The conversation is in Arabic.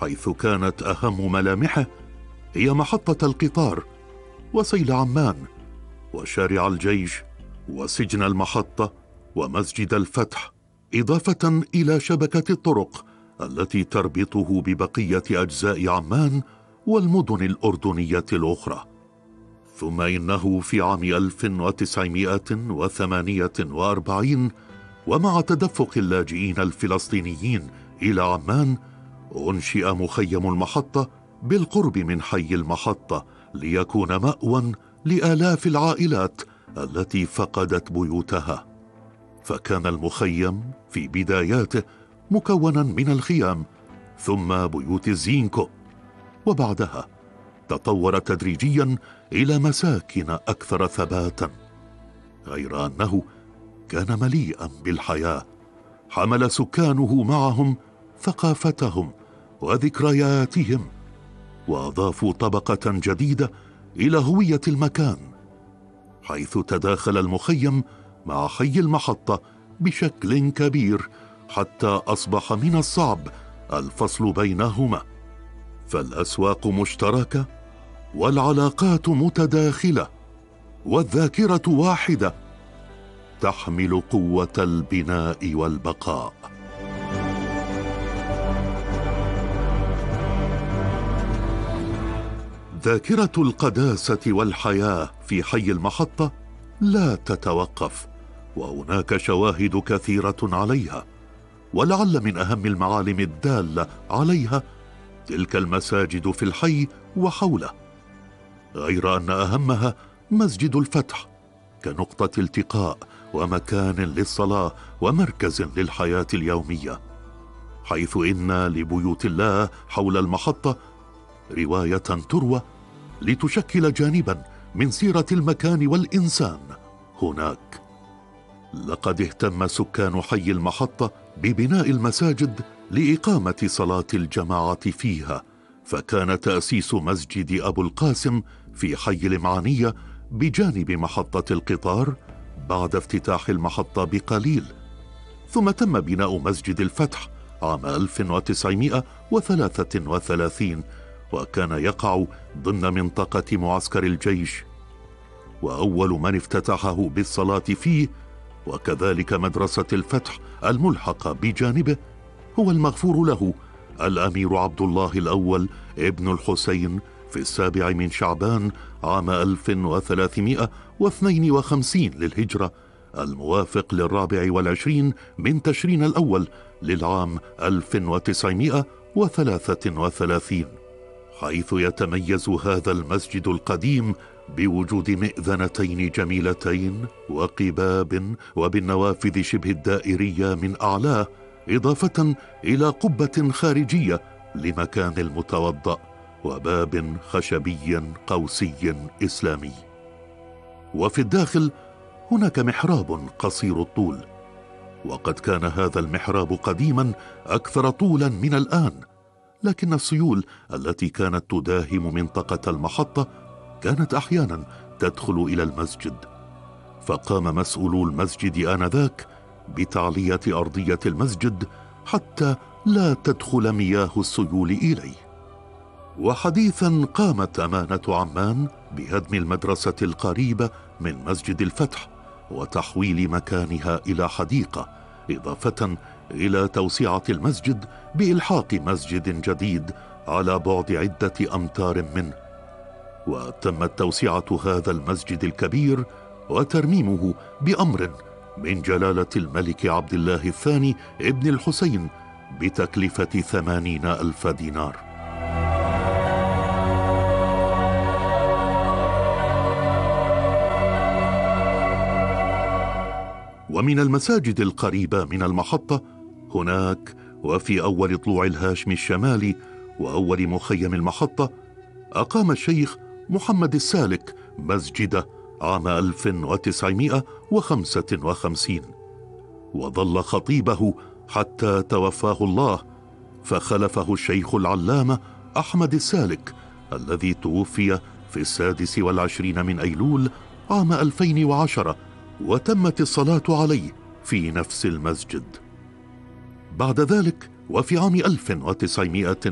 حيث كانت أهم ملامحه هي محطة القطار وسيل عمان وشارع الجيش وسجن المحطة ومسجد الفتح، إضافة إلى شبكة الطرق التي تربطه ببقية أجزاء عمان والمدن الأردنية الأخرى. ثم إنه في عام 1948 ومع تدفق اللاجئين الفلسطينيين إلى عمان أنشئ مخيم المحطة بالقرب من حي المحطة ليكون مأوى لآلاف العائلات التي فقدت بيوتها. فكان المخيم في بداياته مكونا من الخيام ثم بيوت الزينكو، وبعدها تطور تدريجيا إلى مساكن أكثر ثباتا، غير أنه كان مليئا بالحياة، حمل سكانه معهم ثقافتهم وذكرياتهم، وأضافوا طبقة جديدة إلى هوية المكان، حيث تداخل المخيم مع حي المحطة بشكل كبير حتى أصبح من الصعب الفصل بينهما. فالأسواق مشتركة والعلاقات متداخلة والذاكرة واحدة تحمل قوة البناء والبقاء. ذاكرة القداسة والحياة في حي المحطة لا تتوقف، وهناك شواهد كثيرة عليها، ولعل من أهم المعالم الدالة عليها تلك المساجد في الحي وحوله، غير أن أهمها مسجد الفتح كنقطة التقاء ومكان للصلاة ومركز للحياة اليومية، حيث إن لبيوت الله حول المحطة رواية تروى لتشكل جانبا من سيرة المكان والإنسان هناك. لقد اهتم سكان حي المحطة ببناء المساجد لإقامة صلاة الجماعة فيها، فكان تأسيس مسجد أبو القاسم في حي المعانية بجانب محطة القطار بعد افتتاح المحطة بقليل، ثم تم بناء مسجد الفتح عام 1933 وكان يقع ضمن منطقة معسكر الجيش، وأول من افتتحه بالصلاة فيه وكذلك مدرسة الفتح الملحقة بجانبه هو المغفور له الأمير عبد الله الأول ابن الحسين في 7 شعبان عام 1352 للهجرة، الموافق 24 من تشرين الأول للعام 1933، حيث يتميز هذا المسجد القديم بوجود مئذنتين جميلتين وقباب وبالنوافذ شبه الدائرية من أعلاه، إضافة إلى قبة خارجية لمكان المتوضأ وباب خشبي قوسي إسلامي. وفي الداخل هناك محراب قصير الطول، وقد كان هذا المحراب قديما أكثر طولا من الآن، لكن السيول التي كانت تداهم منطقة المحطة كانت أحيانا تدخل إلى المسجد، فقام مسؤولو المسجد آنذاك بتعلية أرضية المسجد حتى لا تدخل مياه السيول إليه. وحديثا قامت أمانة عمان بهدم المدرسة القريبة من مسجد الفتح وتحويل مكانها إلى حديقة، إضافة إلى توسعة المسجد بإلحاق مسجد جديد على بعد عدة أمتار منه. وتمت توسعة هذا المسجد الكبير وترميمه بأمر من جلالة الملك عبد الله الثاني ابن الحسين بتكلفة 80,000 دينار. ومن المساجد القريبة من المحطة هناك وفي أول طلوع الهاشم الشمالي وأول مخيم المحطة أقام الشيخ محمد السالك مسجده عام 1955، وظل خطيبه حتى توفاه الله، فخلفه الشيخ العلامة أحمد السالك الذي توفي في 26 من أيلول عام 2010، وتمت الصلاة عليه في نفس المسجد. بعد ذلك وفي عام 1900